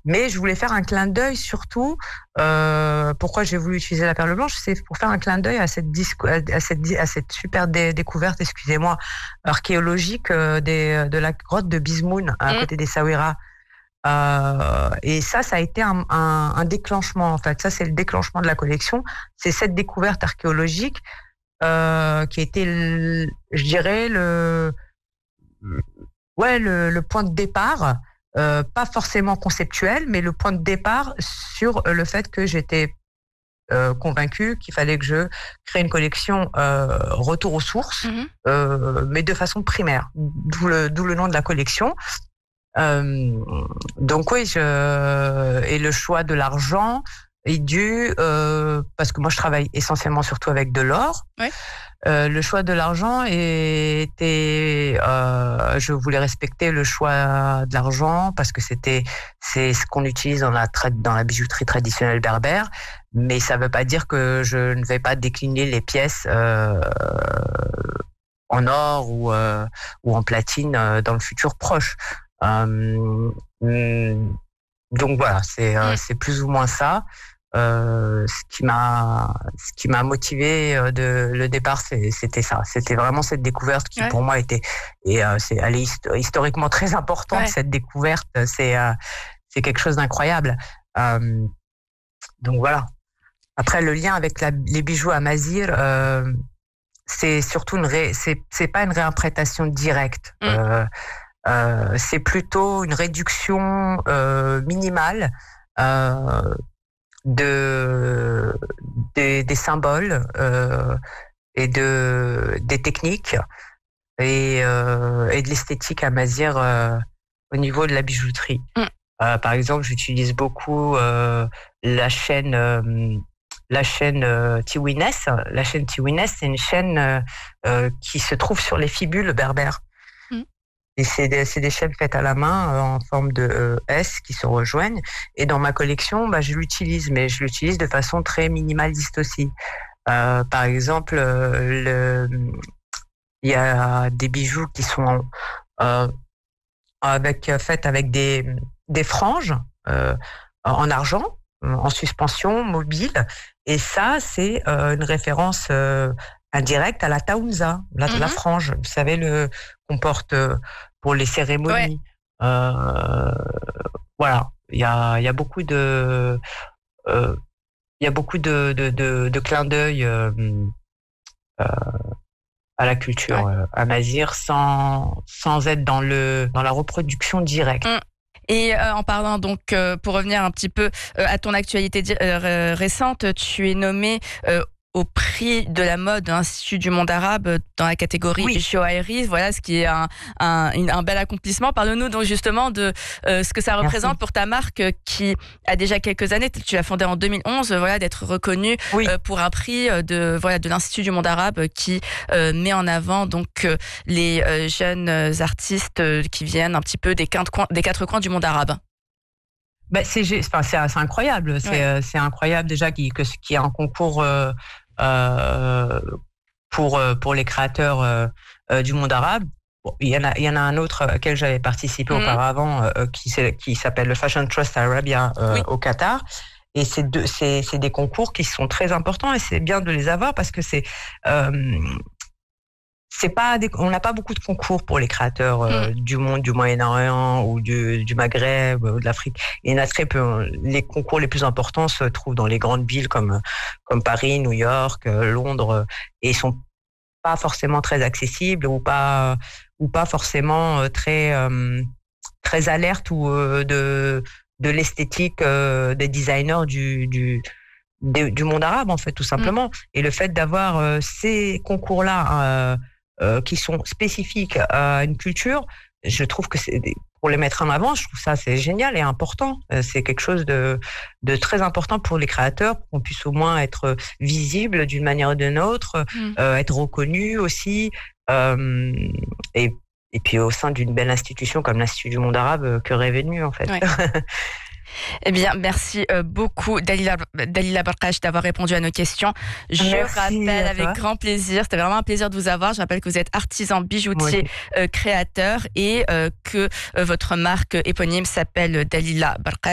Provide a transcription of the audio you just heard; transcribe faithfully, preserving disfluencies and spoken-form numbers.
Mais je voulais faire un clin d'œil surtout. Euh, pourquoi j'ai voulu utiliser la perle blanche, c'est pour faire un clin d'œil à cette disco, à cette à cette super dé- découverte, excusez-moi, archéologique euh, des, de la grotte de Bismoun à Mm. côté des Saouira. Euh, et ça, ça a été un, un, un déclenchement en fait. Ça, c'est le déclenchement de la collection. C'est cette découverte archéologique euh, qui a été, le, je dirais, le ouais le, le point de départ. Euh, pas forcément conceptuel, mais le point de départ sur le fait que j'étais euh, convaincue qu'il fallait que je crée une collection euh, retour aux sources, Mm-hmm. euh, mais de façon primaire, d'où le, d'où le nom de la collection. Euh, donc oui, je, et le choix de l'argent est dû, euh, parce que moi je travaille essentiellement surtout avec de l'or. Ouais. Euh, le choix de l'argent était, euh, je voulais respecter le choix de l'argent parce que c'était, c'est ce qu'on utilise dans la tra- dans la bijouterie traditionnelle berbère, mais ça veut pas dire que je ne vais pas décliner les pièces euh, en or ou euh, ou en platine euh, dans le futur proche. Euh, donc voilà, c'est euh, Mm. c'est plus ou moins ça. Euh, ce qui m'a ce qui m'a motivé euh, de le départ, c'est, c'était ça. C'était vraiment cette découverte qui Ouais. pour moi était et euh, c'est elle est histo- historiquement très importante. Ouais. Cette découverte, c'est euh, c'est quelque chose d'incroyable. Euh, donc voilà. Après le lien avec la, les bijoux à Mazir, euh, c'est surtout une ré, c'est c'est pas une réinterprétation directe. Mm. Euh, euh, c'est plutôt une réduction euh, minimale. Euh, de des, des symboles euh, et de des techniques et euh, et de l'esthétique à Mazir euh, au niveau de la bijouterie. Mm. Euh, par exemple, j'utilise beaucoup euh, la chaîne euh, la chaîne euh, Tiwines. La chaîne Tiwines, c'est une chaîne euh, euh, qui se trouve sur les fibules berbères. Et c'est des, c'est des chaînes faites à la main euh, en forme de euh, S qui se rejoignent. Et dans ma collection, bah, je l'utilise, mais je l'utilise de façon très minimaliste aussi. Euh, par exemple, euh, le, il y a des bijoux qui sont euh, avec faites avec des des franges euh, en argent, en suspension mobile. Et ça, c'est euh, une référence euh, indirecte à la taounza, la, Mm-hmm. la frange. Vous savez, le qu'on porte pour les cérémonies. Ouais. Euh, voilà, il y a il y a beaucoup de euh, il y a beaucoup de de de, de clins d'œil euh, euh, à la culture ouais. euh, amazigh sans sans être dans le dans la reproduction directe. Mm. Et euh, en parlant donc, euh, pour revenir un petit peu euh, à ton actualité di- euh, récente, tu es nommé euh, au prix de la mode de l'Institut du monde arabe dans la catégorie oui. Joaillerie, voilà, ce qui est un, un, un bel accomplissement. Parle-nous donc justement de euh, ce que ça représente Merci. Pour ta marque qui a déjà quelques années, tu l'as fondée en deux mille onze, voilà, d'être reconnue oui. euh, pour un prix de, voilà, de l'Institut du monde arabe qui euh, met en avant donc euh, les euh, jeunes artistes euh, qui viennent un petit peu des quatre coins, des quatre coins du monde arabe. Ben, c'est, enfin, c'est, c'est incroyable, c'est, ouais. c'est incroyable déjà qu'il, que, qu'il y ait un concours euh, euh, pour pour les créateurs euh, euh, du monde arabe. Bon, il y en a il y en a un autre auquel j'avais participé mmh. auparavant euh, qui qui s'appelle le Fashion Trust Arabia euh, oui. au Qatar. Et c'est deux c'est c'est des concours qui sont très importants et c'est bien de les avoir parce que c'est euh, c'est pas des, on n'a pas beaucoup de concours pour les créateurs euh, mmh. du monde du Moyen-Orient ou du, du Maghreb ou de l'Afrique. Il y en a très peu. Les concours les plus importants se trouvent dans les grandes villes comme comme Paris, New York, Londres, et ils sont pas forcément très accessibles ou pas ou pas forcément très euh, très alertes ou euh, de de l'esthétique euh, des designers du du du monde arabe en fait tout simplement. Mmh. Et le fait d'avoir euh, ces concours là euh, Euh, qui sont spécifiques à une culture, je trouve que c'est pour les mettre en avant, je trouve ça c'est génial et important. Euh, c'est quelque chose de de très important pour les créateurs, pour qu'on puisse au moins être visible d'une manière ou d'une autre, mmh. euh, être reconnu aussi, euh, et et puis au sein d'une belle institution comme l'Institut du monde arabe, que rêver en fait. Ouais. Eh bien, merci euh, beaucoup Dalila, Dalila Barkash d'avoir répondu à nos questions. Je merci rappelle avec grand plaisir, c'était vraiment un plaisir de vous avoir. Je rappelle que vous êtes artisan bijoutier euh, créateur et euh, que euh, votre marque éponyme s'appelle Dalila Barkash.